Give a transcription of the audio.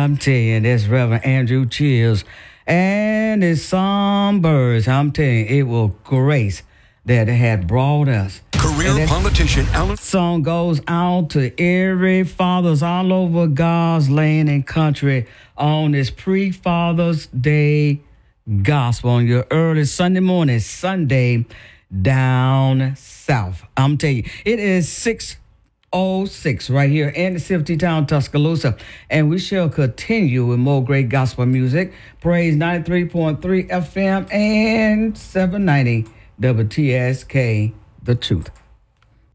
I'm telling you, that's Reverend Andrew Chills and his songbirds. I'm telling you, it was grace that had brought us. Career politician Alan. Song goes out to every fathers all over God's land and country on this pre-Father's Day gospel on your early Sunday morning, Sunday down south. I'm telling you, it is 6:06 right here in the city town, Tuscaloosa, and we shall continue with more great gospel music. Praise 93.3 FM and 790 WTSK, The Truth.